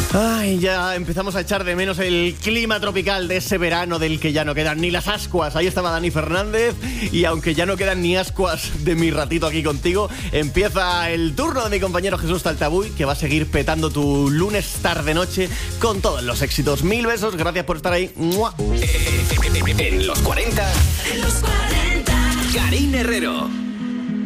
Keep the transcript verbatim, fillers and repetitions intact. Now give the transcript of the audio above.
Ay, ya empezamos a echar de menos el clima tropical de ese verano del que ya no quedan ni las ascuas. Ahí estaba Dani Fernández y aunque ya no quedan ni ascuas de mi ratito aquí contigo, empieza el turno de mi compañero Jesús Taltabuy, que va a seguir petando tu lunes tarde-noche con todos los éxitos. Mil besos, gracias por estar ahí. ¡Mua! En los cuarenta, en los cuarenta, Karina Herrero.